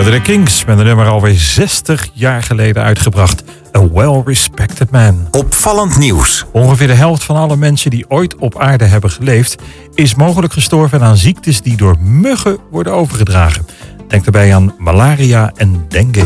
De Kings met een nummer alweer 60 jaar geleden uitgebracht. A Well-Respected Man. Opvallend nieuws. Ongeveer de helft van alle mensen die ooit op aarde hebben geleefd is mogelijk gestorven aan ziektes die door muggen worden overgedragen. Denk daarbij aan malaria en dengue.